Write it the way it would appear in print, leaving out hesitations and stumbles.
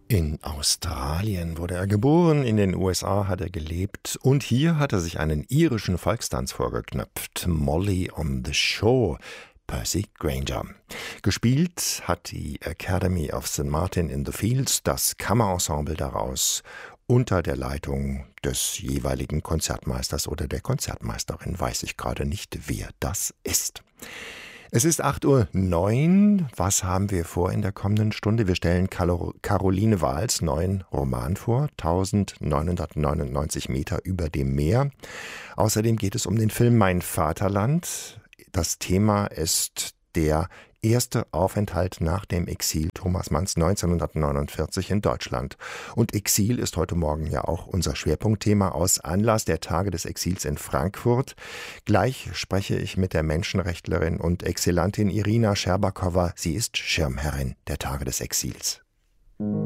In Australien wurde er geboren, in den USA hat er gelebt und hier hat er sich einen irischen Volkstanz vorgeknöpft. Molly on the Shore, Percy Grainger. Gespielt hat die Academy of St. Martin in the Fields, das Kammerensemble daraus, unter der Leitung des jeweiligen Konzertmeisters oder der Konzertmeisterin. Weiß ich gerade nicht, wer das ist. Es ist 8:09 Uhr. Was haben wir vor in der kommenden Stunde? Wir stellen Caroline Wahls neuen Roman vor, 1999 Meter über dem Meer. Außerdem geht es um den Film Mein Vaterland. Das Thema ist der erste Aufenthalt nach dem Exil Thomas Manns 1949 in Deutschland. Und Exil ist heute Morgen ja auch unser Schwerpunktthema aus Anlass der Tage des Exils in Frankfurt. Gleich spreche ich mit der Menschenrechtlerin und Exilantin Irina Scherbakowa. Sie ist Schirmherrin der Tage des Exils.